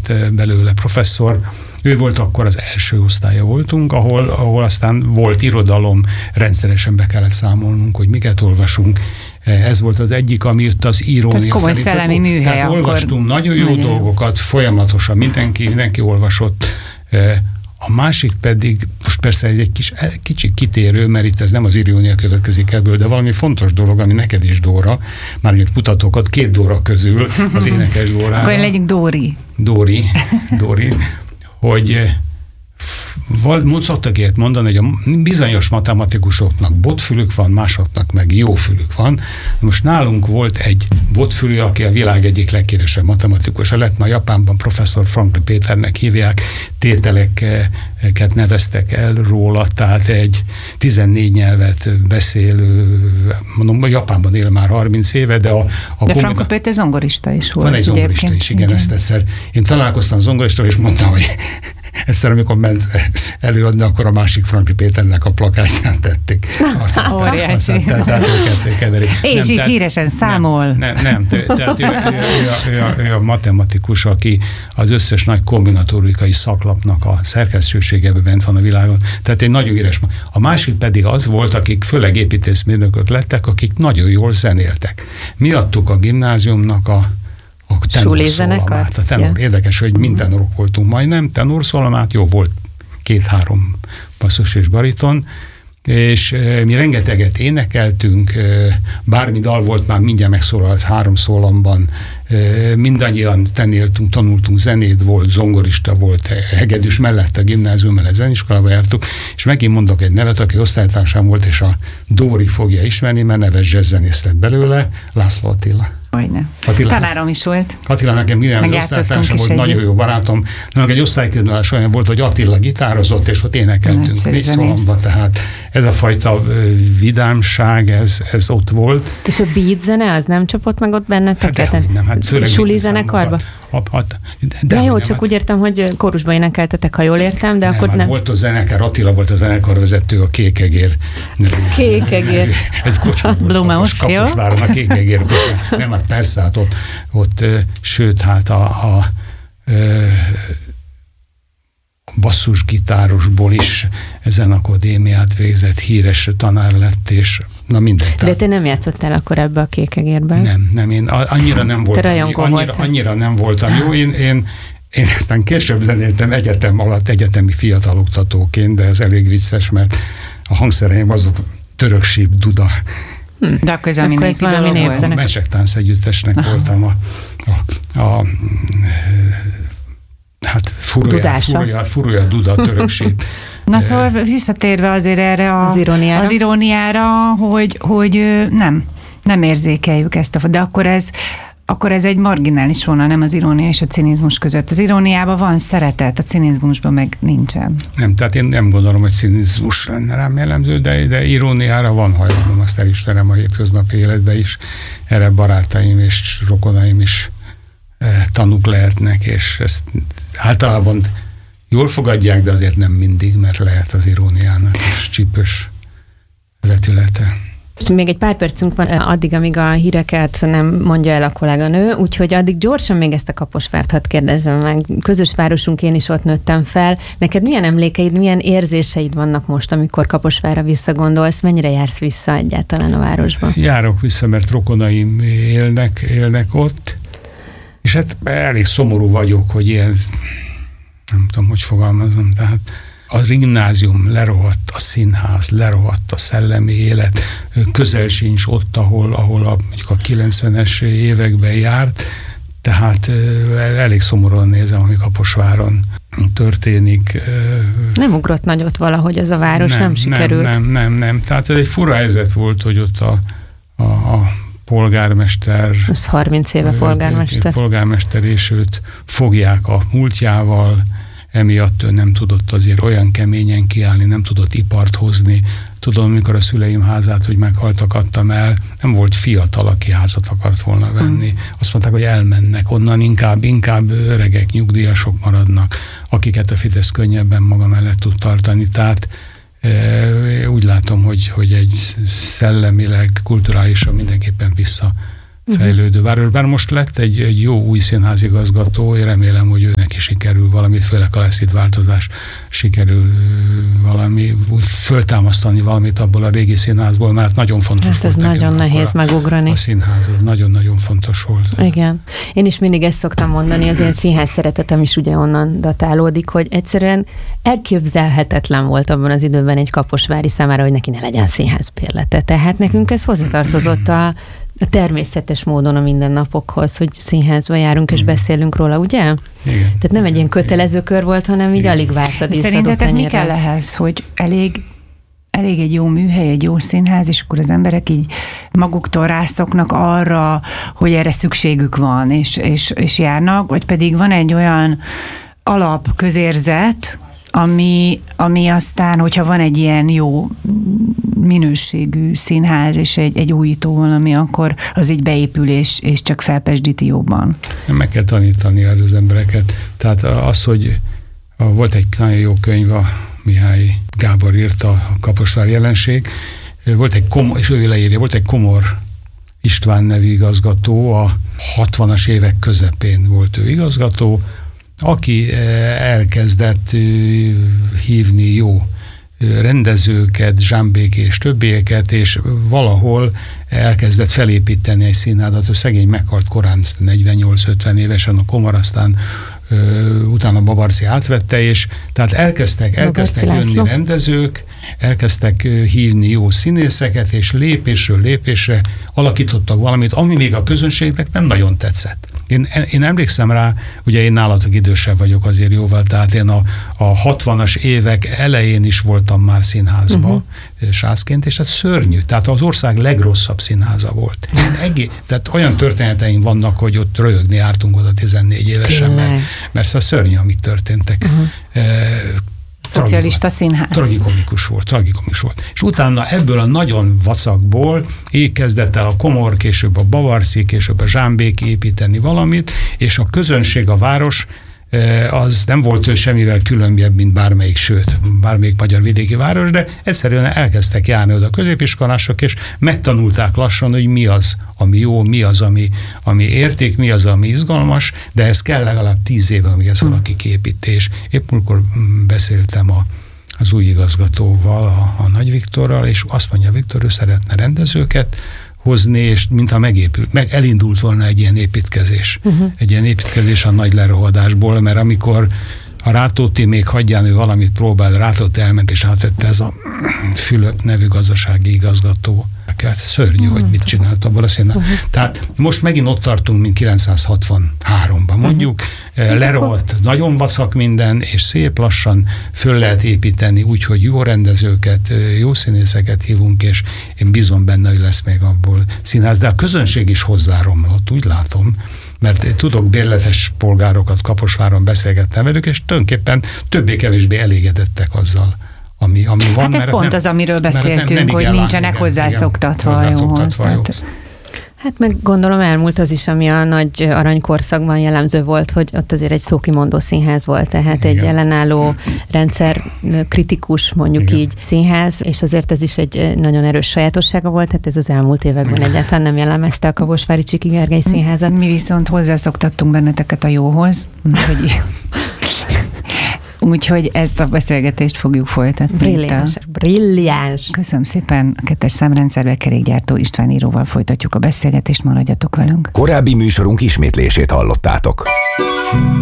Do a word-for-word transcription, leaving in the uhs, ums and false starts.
lett belőle professzor. Ő volt akkor az első osztálya voltunk, ahol, ahol aztán volt irodalom, rendszeresen be kellett számolnunk, hogy miket olvasunk. Ez volt az egyik, ami jött az írónél. Tehát komoly szellemi műhely. Tehát akkor olvastunk nagyon jó nagyon dolgokat, folyamatosan mindenki, mindenki olvasott. A másik pedig, most persze egy kis, kicsi kitérő, mert itt ez nem az irónia következik ebből, de valami fontos dolog, ami neked is Dóra, már úgy mutatókat két Dóra közül, az énekes Dórára. Akkor legyünk Dóri. Dóri, Dóri, hogy szoktak ilyet mondani, hogy a bizonyos matematikusoknak botfülük van, másoknak meg jó fülük van. Most nálunk volt egy botfülű, aki a világ egyik legkéresebb matematikusa lett, ma Japánban professzor Franklin Péternek hívják, tételeket neveztek el róla, tehát egy tizennégy nyelvet beszélő, mondom, Japánban él már harminc éve, de a... a de Franklin Péter zongorista is volt. Van egy zongorista is, igen, igen, ezt egyszer. Én találkoztam zongoristával, és mondtam, hogy egyszer, amikor ment előadni, akkor a másik Franklin Péternek a plakátját tették. Óriási. És itt híresen számol. Nem, nem, tehát ő a matematikus, aki az összes nagy kombinatórikai szaklapnak a szerkesztőségében bent van a világon. Tehát egy nagyon híres. A másik pedig az volt, akik főleg építészmérnökök lettek, akik nagyon jól zenéltek. Mi adtuk a gimnáziumnak a a tenorszólamát. A tenor. Ja. Érdekes, hogy mind tenorok voltunk majdnem. Tenorszólamát, jó volt két-három basszus és bariton, és e, mi rengeteget énekeltünk, e, bármi dal volt, már mindjárt megszólalt három szólamban, e, mindannyian tanultunk, tanultunk zenét, volt zongorista, volt hegedűs, mellett a gimnázium, mellett zeniskolába jártuk, és megint mondok egy nevet, aki osztálytársam volt, és a Dóri fogja ismerni, mert neves jazzzenész lett belőle, László Attila. Attila. Tanárom is volt. Attila nekem minden osztálytársam volt, nagyon jó barátom. Nálunk egy osztályképzés olyan volt, hogy Attila gitározott, és ott énekeltünk négy szólamba, tehát ez a fajta vidámság, ez, ez ott volt. És a beat zene, az nem csapott meg ott benneteket? Hát nem, hát főleg suli zenekarba? De, de jó, nem, csak hát, úgy értem, hogy kórusban énekeltetek, ha jól értem, de nem, akkor hát nem. Volt a zenekar, Attila volt a zenekarvezető, a Kékegér. Kékegér. Egy kocsma volt, Kaposváron, a Kékegér kocsma. Nem, hát persze, hát ott, ott sőt, hát a, a, a basszusgitárosból is ezen akadémiát végzett, híres tanár lett, és na mindegy. De te nem játszottál akkor ebbe a Kékegérben? Nem, nem, én annyira nem voltam jó. Annyira, annyira nem voltam jó. Én, én, én aztán később zenéltem egyetem alatt, egyetemi fiataloktatóként, de ez elég vicces, mert a hangszereim azok töröksíp, duda. Hm. De akkor ez, akkor ez valami népzenek. A Mesektánc együttesnek Aha. voltam a, a, a hát furulja, furulja, furulja duda, töröksít. Na szóval visszatérve azért erre a, az, iróniára. az iróniára, hogy, hogy nem, nem érzékeljük ezt a... De akkor ez, akkor ez egy marginális vonal, nem az irónia és a cinizmus között. Az iróniában van szeretet, a cinizmusban meg nincsen. Nem, tehát én nem gondolom, hogy cinizmus lenne rám jellemző, de, de iróniára van hajlamom, azt elismerem a hétköznapi életben is. Erre barátaim és rokonaim is eh, tanúk lehetnek, és ezt általában jól fogadják, de azért nem mindig, mert lehet az iróniának is csípős vetülete. Még egy pár percünk van addig, amíg a híreket nem mondja el a kolléganő, úgyhogy addig gyorsan még ezt a Kaposvárt hadd kérdezzem meg. Közös városunk, én is ott nőttem fel. Neked milyen emlékeid, milyen érzéseid vannak most, amikor Kaposvárra visszagondolsz? Mennyire jársz vissza egyáltalán a városba? Járok vissza, mert rokonaim élnek, élnek ott, és hát elég szomorú vagyok, hogy ilyen, nem tudom, hogy fogalmazom, tehát a gimnázium lerohadt, a színház lerohadt, a szellemi élet közel sincs ott, ahol, ahol a, mondjuk a kilencvenes években járt, tehát elég szomorúan nézem, ami Kaposváron történik. Nem ugrott nagyot valahogy ez a város, nem, nem sikerült? Nem, nem, nem, nem. Tehát ez egy fura helyzet volt, hogy ott a, a, a polgármester... Ez harminc éve polgármester. Polgármester, és őt fogják a múltjával, emiatt ő nem tudott azért olyan keményen kiállni, nem tudott ipart hozni. Tudom, mikor a szüleim házát, hogy meghaltak, adtam el, nem volt fiatal, aki házat akart volna venni. Azt mondták, hogy elmennek onnan, inkább, inkább öregek, nyugdíjasok maradnak, akiket a Fidesz könnyebben maga mellett tud tartani. Tehát e, úgy látom, hogy, hogy egy szellemileg, kulturálisan mindenképpen visszafejlődő város. Bár most lett egy, egy jó új színházigazgató, én remélem, hogy őnek is sikerül valamit, főleg a leszid változás sikerül valami, föltámasztani valamit abból a régi színházból, mert nagyon fontos hát volt. Ez nagyon nehéz a, megugrani. A színház nagyon-nagyon fontos volt. Igen. Én is mindig ezt szoktam mondani, az én színház szeretetem is ugye onnan datálódik, hogy egyszerűen elképzelhetetlen volt abban az időben egy kaposvári számára, hogy neki ne legyen színházbérlete. Tehát nekünk ez hozzátartozott a A természetes módon a mindennapokhoz, hogy színházba járunk és beszélünk róla, ugye? Igen. Tehát nem egy ilyen kötelező kör volt, hanem így igen. alig vártad észre. Szerintetek mi kell ehhez, hogy elég, elég egy jó műhely, egy jó színház, és akkor az emberek így maguktól rászoknak arra, hogy erre szükségük van, és, és, és járnak, vagy pedig van egy olyan alap közérzet, ami, ami aztán, hogyha van egy ilyen jó minőségű színház, és egy, egy újító valami, akkor az így beépül, és, és csak felpesdíti jobban. Meg kell tanítani az embereket. Tehát az, hogy volt egy nagyon jó könyv, a Mihály Gábor írta, a Kaposvár jelenség, volt egy komor, és ő leírja, volt egy Komor István nevű igazgató, a hatvanas évek közepén volt ő igazgató, aki elkezdett hívni jó rendezőket, Zsámbék és többieket, és valahol elkezdett felépíteni egy színházat. Ő szegény meghalt korán, negyvennyolc-ötven évesen, a Komor, aztán ö, utána Babarczy átvette, és tehát elkezdtek, elkezdtek jönni rendezők, elkezdtek hívni jó színészeket, és lépésről lépésre alakítottak valamit, ami még a közönségnek nem nagyon tetszett. Én, én emlékszem rá, ugye én nálatok idősebb vagyok azért jóval, tehát én a, a hatvanas évek elején is voltam már színházba, uh-huh. sászként, és hát szörnyű. Tehát az ország legrosszabb színháza volt. Én egész, tehát olyan történeteim vannak, hogy ott röhögni jártunk oda tizennégy évesen, mert, mert szóval szörnyű, amik történtek. Uh-huh. E, Szocialista színház. Tragikomikus volt, tragikomikus volt. És utána ebből a nagyon vacakból így kezdett el a Komor, később a Babarczy, később a Zsámbék építeni valamit, és a közönség, a város az nem volt semmivel különbebb, mint bármelyik, sőt, bármelyik magyar vidéki város, de egyszerűen elkezdtek járni oda a középiskolások, és megtanulták lassan, hogy mi az, ami jó, mi az, ami, ami érték, mi az, ami izgalmas, de ez kell legalább tíz év, amíg ez valaki képítés. Épp múltkor beszéltem a, az új igazgatóval, a, a Nagy Viktorral, és azt mondja, Viktor, ő szeretne rendezőket hozni, és mintha megépült, meg elindult volna egy ilyen építkezés. Uh-huh. Egy ilyen építkezés a nagy lerohadásból, mert amikor a Rátóti még hagyján ő valamit próbál, Rátóti elment és átvette ez a Fülöp nevű gazdasági igazgató. Hát szörnyű, uh-huh. hogy mit csinált abban a színen. Uh-huh. Tehát most megint ott tartunk, mint kilencszázhatvanháromban mondjuk, uh-huh. lerohadt, nagyon vacak minden, és szép lassan föl lehet építeni úgy, hogy jó rendezőket, jó színészeket hívunk, és én bízom benne, hogy lesz még abból színház, de a közönség is hozzáromlott, úgy látom, mert tudok bérletes polgárokat Kaposváron, beszélgettem velük, és tulajdonképpen többé-kevésbé elégedettek azzal, ami, ami van. Hát ez mert pont nem, az, amiről beszéltünk, nem, nem hogy nincsenek látni, hozzászoktatva a jóhoz. Hát meg gondolom elmúlt az is, ami a nagy aranykorszakban jellemző volt, hogy ott azért egy szókimondó színház volt, tehát igen. egy ellenálló rendszer kritikus, mondjuk igen. így színház, és azért ez is egy nagyon erős sajátossága volt, tehát ez az elmúlt években igen. egyáltalán nem jellemezte a kaposvári Csiki Gergely színházat. Mi viszont hozzászoktattunk benneteket a jóhoz, úgyhogy Úgyhogy ezt a beszélgetést fogjuk folytatni. Brilliáns, brilliáns. Köszönöm szépen. A kettes számrendszerben kerékgyártó István íróval folytatjuk a beszélgetést, maradjatok velünk. Korábbi műsorunk ismétlését hallottátok.